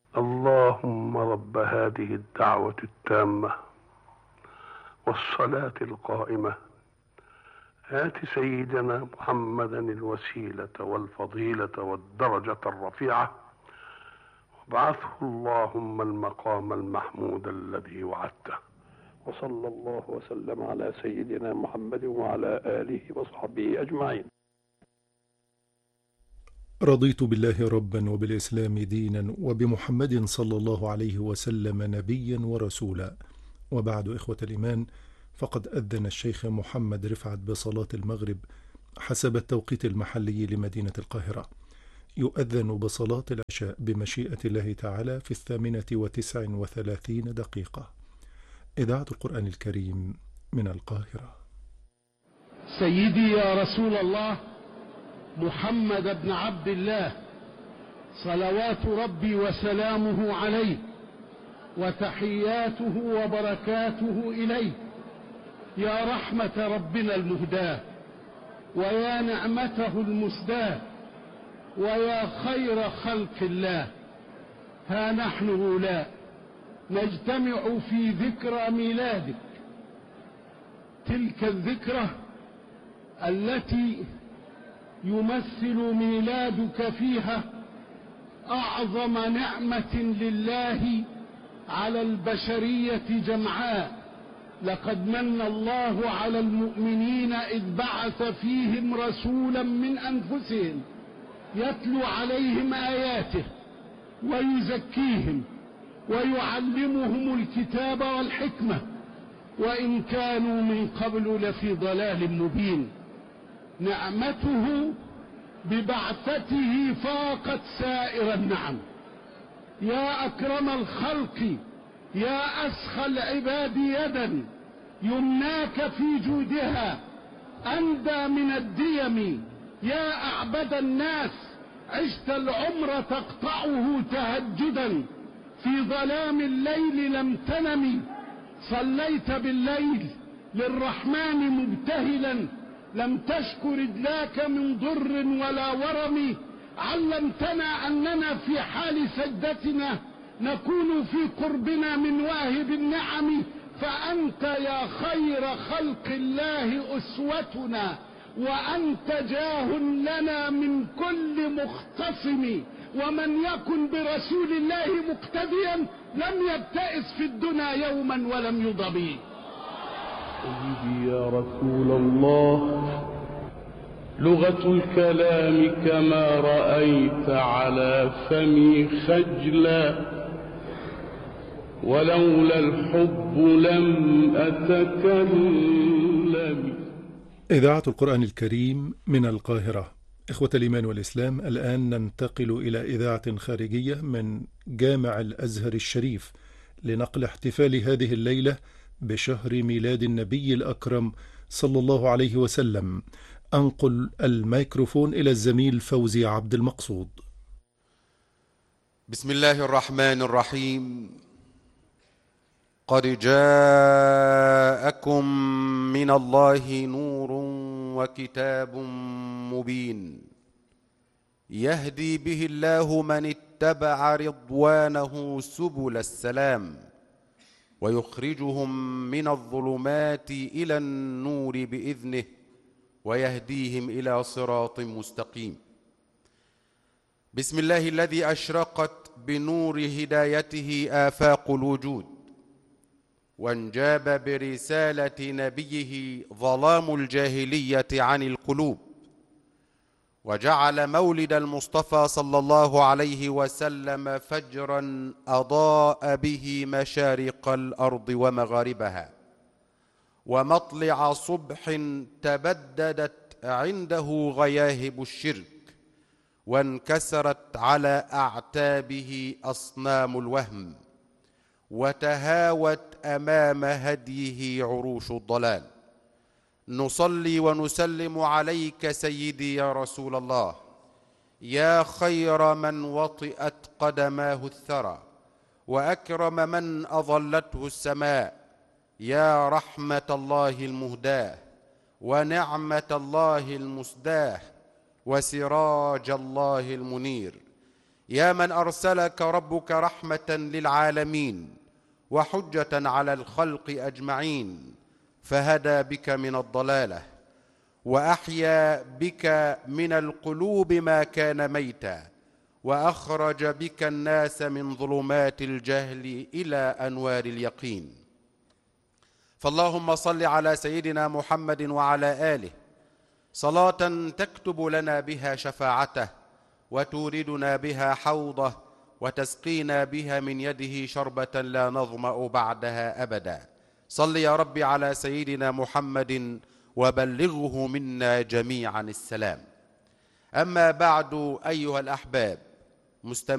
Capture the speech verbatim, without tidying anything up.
اللهم رب هذه الدعوة التامة والصلاة القائمة آت سيدنا محمدا الوسيلة والفضيلة والدرجة الرفيعة وابعثه اللهم المقام المحمود الذي وعدته. وصلى الله وسلم على سيدنا محمد وعلى آله وصحبه أجمعين. رضيت بالله ربا وبالإسلام دينا وبمحمد صلى الله عليه وسلم نبيا ورسولا، وبعد. إخوة الإيمان، فقد أذن الشيخ محمد رفعت بصلاة المغرب حسب التوقيت المحلي لمدينة القاهرة. يؤذن بصلاة العشاء بمشيئة الله تعالى في الثامنة وتسع وثلاثين دقيقة. إذاعة القرآن الكريم من القاهرة. سيدي يا رسول الله محمد بن عبد الله، صلوات ربي وسلامه عليه وتحياته وبركاته إليه، يا رحمة ربنا المهداة ويا نعمته المسداة ويا خير خلق الله. ها نحن هؤلاء نجتمع في ذكرى ميلادك، تلك الذكرى التي يمثل ميلادك فيها أعظم نعمة لله على البشرية جمعاء. لقد من الله على المؤمنين إذ بعث فيهم رسولا من أنفسهم يتلو عليهم آياته ويزكيهم ويعلمهم الكتاب والحكمة وإن كانوا من قبل لفي ضلال مبين. نعمته ببعثته فاقت سائر النعم. يا أكرم الخلق، يا أسخى العباد يدا، يمناك في جودها أندى من الديم. يا أعبد الناس، عشت العمر تقطعه تهجدا، في ظلام الليل لم تنم، صليت بالليل للرحمن مبتهلا، لم تشك رجلاك من ضر ولا ورم. علمتنا أننا في حال سجدتنا نكون في قربنا من واهب النعم، فأنت يا خير خلق الله أسوتنا، وأنت جاه لنا من كل مختصم. ومن يكن برسول الله مقتديا لم يبتئس في الدنيا يوما ولم يضبي. سيدي يا رسول الله، لغة الكلام كما رأيت على فمي خجلا، ولولا الحب لم أتكلم. إذاعة القرآن الكريم من القاهرة. إخوة الإيمان والإسلام، الآن ننتقل إلى إذاعة خارجية من جامع الأزهر الشريف لنقل احتفال هذه الليلة بشهر ميلاد النبي الأكرم صلى الله عليه وسلم. أنقل الميكروفون إلى الزميل فوزي عبد المقصود. بسم الله الرحمن الرحيم. قد جاءكم من الله نور وكتاب مبين، يهدي به الله من اتبع رضوانه سبل السلام، ويخرجهم من الظلمات إلى النور بإذنه، ويهديهم إلى صراط مستقيم. بسم الله الذي أشرقت بنور هدايته آفاق الوجود، وانجاب برسالة نبيه ظلام الجاهلية عن القلوب، وجعل مولد المصطفى صلى الله عليه وسلم فجرا أضاء به مشارق الأرض ومغاربها، ومطلع صبح تبددت عنده غياهب الشرك، وانكسرت على أعتابه أصنام الوهم، وتهاوت أمام هديه عروش الضلال. نصلي ونسلم عليك سيدي يا رسول الله، يا خير من وطئت قدماه الثرى، وأكرم من أظلته السماء، يا رحمة الله المهداة، ونعمة الله المسداة، وسراج الله المنير، يا من أرسلك ربك رحمة للعالمين وحجة على الخلق أجمعين، فهدى بك من الضلالة وأحيا بك من القلوب ما كان ميتا، وأخرج بك الناس من ظلمات الجهل إلى أنوار اليقين. فاللهم صل على سيدنا محمد وعلى آله صلاة تكتب لنا بها شفاعته، وتوردنا بها حوضه، وتسقينا بها من يده شربة لا نظمأ بعدها أبدا. صل يا رب على سيدنا محمد وبلغه منا جميعا السلام. أما بعد أيها الأحباب، مستمعين